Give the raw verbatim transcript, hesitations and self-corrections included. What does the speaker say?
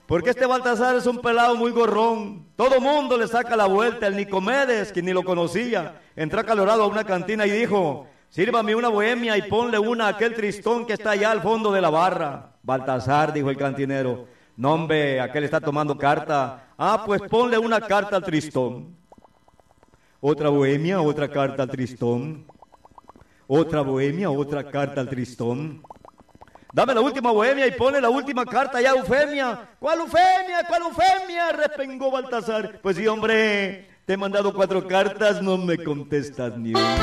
Porque este Baltasar es un pelado muy gorrón. Todo mundo le saca la vuelta. El Nicomedes, que ni lo conocía, entró acalorado a una cantina y dijo: sírvame una bohemia y ponle una a aquel tristón que está allá al fondo de la barra. Baltasar, dijo el cantinero: no, hombre, aquel está tomando carta. Ah, pues ponle una carta al tristón. Otra bohemia, otra carta al tristón. Otra bohemia, otra carta al tristón. Dame la última bohemia y ponle la última carta ya, Eufemia. ¿Cuál Eufemia? ¿Cuál Eufemia? Respengó Baltasar. Pues sí, hombre, te he mandado cuatro cartas, no me contestas ni una.